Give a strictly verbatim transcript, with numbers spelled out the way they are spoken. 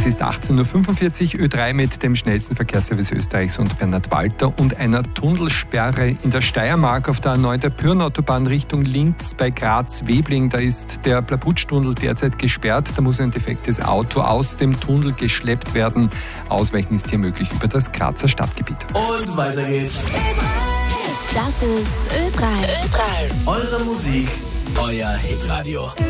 Es ist achtzehn Uhr fünfundvierzig, Ö drei mit dem schnellsten Verkehrsservice Österreichs und Bernhard Walter und einer Tunnelsperre in der Steiermark auf der A neun der Pyrrenautobahn Richtung Linz bei Graz-Webling. Da ist der Plaputsch-Tunnel derzeit gesperrt. Da muss ein defektes Auto aus dem Tunnel geschleppt werden. Ausweichen ist hier möglich über das Grazer Stadtgebiet. Und weiter geht's. Das ist Ö drei. Eure Musik, euer Hitradio.